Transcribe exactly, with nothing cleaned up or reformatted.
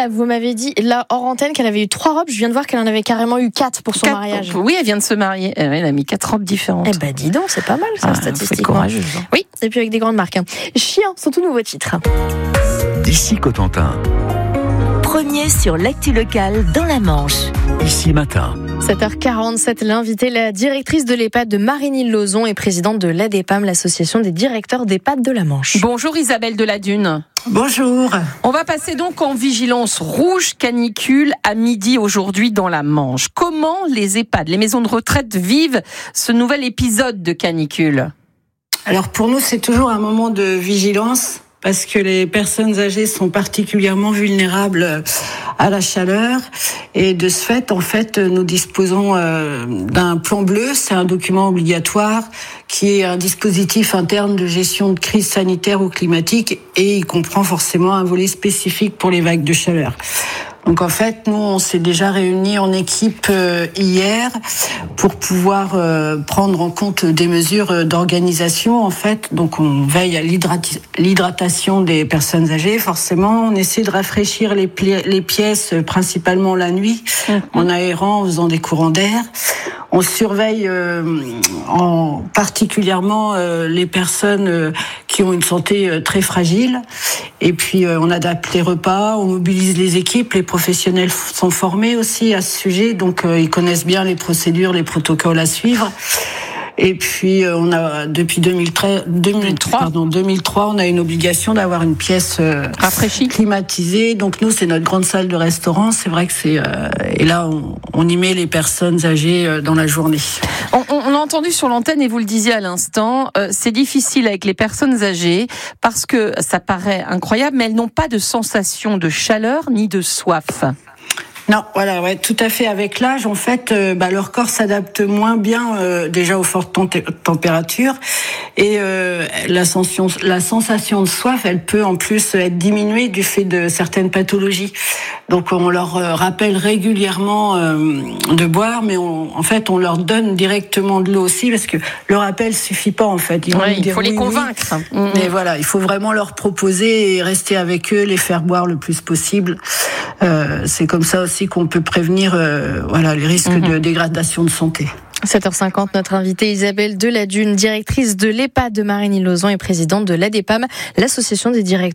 là, vous m'avez dit, là, hors antenne, qu'elle avait eu trois robes. Je viens de voir qu'elle en avait carrément eu quatre pour son quatre, mariage. Oui, elle vient de se marier. Elle a mis quatre robes différentes. Eh ben, dis donc, c'est pas mal, ça, ah, statistiquement. Courageuse. Hein. Oui, et puis avec des grandes marques. Hein. Chien, sont tout nouveaux titres. D'ici Cotentin. Premier sur l'actu locale dans la Manche. Ici matin. sept heures quarante-sept, l'invitée, la directrice de l'EHPAD de Marigny-le-Lauzon et présidente de l'A D P A M, l'association des directeurs d'EHPAD de la Manche. Bonjour Isabelle Deladune. Bonjour. On va passer donc en vigilance rouge canicule à midi aujourd'hui dans la Manche. Comment les EHPAD, les maisons de retraite vivent ce nouvel épisode de canicule ? Alors pour nous, c'est toujours un moment de vigilance parce que les personnes âgées sont particulièrement vulnérables à la chaleur et de ce fait, en fait, nous disposons euh, d'un plan bleu. C'est un document obligatoire qui est un dispositif interne de gestion de crise sanitaire ou climatique et il comprend forcément un volet spécifique pour les vagues de chaleur. Donc en fait, nous, on s'est déjà réunis en équipe euh, hier pour pouvoir euh, prendre en compte des mesures d'organisation. En fait, donc on veille à l'hydrati- l'hydratation des personnes âgées. Forcément, on essaie de rafraîchir les, pli- les pièces, principalement la nuit, mmh. en aérant, en faisant des courants d'air. On surveille euh, en particulièrement euh, les personnes euh, qui ont une santé euh, très fragile. Et puis euh, on adapte les repas, on mobilise les équipes, les professionnels f- sont formés aussi à ce sujet, donc euh, ils connaissent bien les procédures, les protocoles à suivre. Et puis euh, on a depuis deux mille treize, deux mille trois, pardon, deux mille trois, on a une obligation d'avoir une pièce euh, rafraîchie, climatisée. Donc nous, c'est notre grande salle de restaurant. C'est vrai que c'est euh, et là on, on y met les personnes âgées euh, dans la journée. On, on a entendu sur l'antenne et vous le disiez à l'instant, euh, c'est difficile avec les personnes âgées parce que ça paraît incroyable, mais elles n'ont pas de sensation de chaleur ni de soif. Non, voilà, ouais, tout à fait. Avec l'âge, en fait, euh, bah, leur corps s'adapte moins bien euh, déjà aux fortes tem- températures et euh, la, sensation, la sensation de soif, elle peut en plus être diminuée du fait de certaines pathologies. Donc, on leur rappelle régulièrement euh, de boire, mais on, en fait, on leur donne directement de l'eau aussi parce que le rappel suffit pas en fait. Ils ouais, il faut les oui, convaincre. Oui. Mmh. Mais voilà, il faut vraiment leur proposer et rester avec eux, les faire boire le plus possible. Euh, c'est comme ça aussi qu'on peut prévenir euh, voilà, les risques mmh. de dégradation de santé. sept heures cinquante, notre invitée Isabelle Deladune, directrice de l'EHPAD de Marigny-le-Lauzon et présidente de l'A D P A M, l'association des directeurs